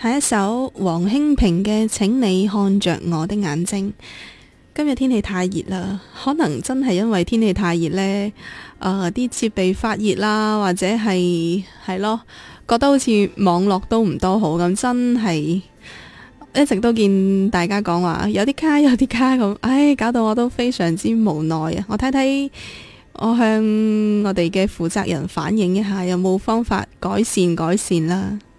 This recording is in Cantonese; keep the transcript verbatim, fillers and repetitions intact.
下一首黃興平嘅《請你看着我的眼睛》。今日天氣太熱啦，可能真係因為天氣太熱呢，誒、呃，啲設備發熱啦，或者係係咯，覺得好似網絡都唔多好咁，真係一直都見大家講話有啲卡有啲卡咁，唉，搞到我都非常之無奈啊！我睇睇，我向我哋嘅負責人反映一下，有冇方法改善改善啦。